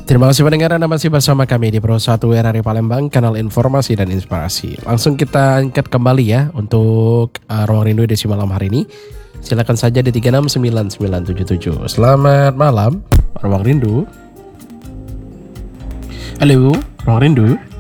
Terima kasih pendengar, Anda masih bersama kami di Pro 1 RRI Palembang, kanal informasi dan inspirasi. Langsung kita angkat kembali ya untuk Ruang Rindu edisi malam hari ini. Silakan saja di 369977. Selamat malam, Ruang Rindu. Halo, Ruang Rindu.